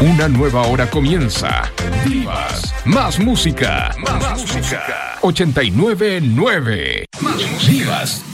Una nueva hora comienza. Vivas. Más música. Más música. 89.9. Más música. Vivas.